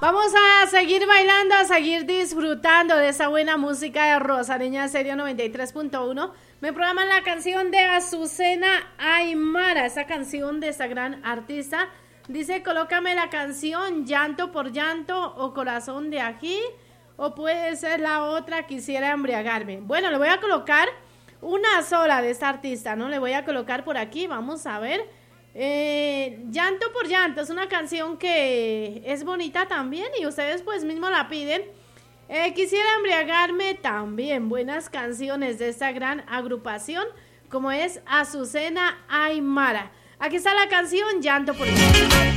Vamos a seguir bailando, a seguir disfrutando de esa buena música de Rosareña Estéreo 93.1. Me programan la canción de Azucena Aymara, esa canción de esta gran artista. Dice, colócame la canción Llanto por Llanto o Corazón de Ají, o puede ser la otra, Quisiera Embriagarme. Bueno, le voy a colocar una sola de esta artista, ¿no? Le voy a colocar por aquí, vamos a ver. Llanto por Llanto es una canción que es bonita también y ustedes pues mismo la piden. Quisiera Embriagarme también, buenas canciones de esta gran agrupación como es Azucena Aymara. Aquí está la canción Llanto por Llanto.